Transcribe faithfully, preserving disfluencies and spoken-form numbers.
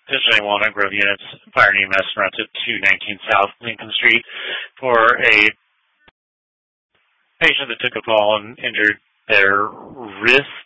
Digital Walnut Grove units, fire and E M S runs at two nineteen South Lincoln Street for a patient that took a fall and injured their wrist